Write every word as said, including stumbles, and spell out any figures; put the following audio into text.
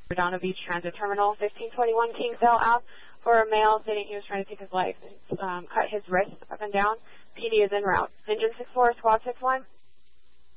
Redondo Beach Transit Terminal, fifteen twenty-one Kingsdale Ave, for a male stating he was trying to take his life. Um, cut his wrist up and down. P D is en route. Engine six four, Squad six one.